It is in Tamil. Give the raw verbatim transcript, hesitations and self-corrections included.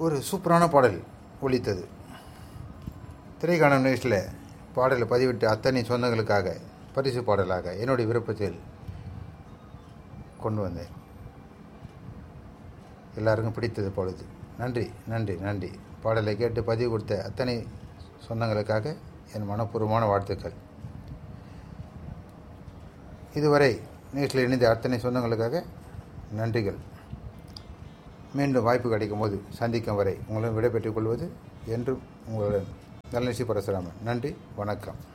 ஒரு சூப்பரான பாடல் ஒலித்தது. திரைக்காணும் நிகழ்ச்சியில் பாடலை பதிவிட்டு அத்தனை சொந்தங்களுக்காக பரிசு பாடலாக என்னுடைய விருப்பத்தில் கொண்டு வந்தேன். எல்லாருக்கும் பிடித்தது பொழுது. நன்றி நன்றி நன்றி. பாடலை கேட்டு பதிவு கொடுத்த அத்தனை சொந்தங்களுக்காக என் மனப்பூர்வமான வாழ்த்துக்கள். இதுவரை நிகழ்ச்சியில் இணைந்த அத்தனை சொந்தங்களுக்காக நன்றிகள். மீண்டும் வாய்ப்பு கிடைக்கும் போது சந்திக்கும் வரை உங்களுடன் விடைபெற்றுக் கொள்வது என்றும் உங்களுடன் தனலட்சுமி பரசுராமன். நன்றி, வணக்கம்.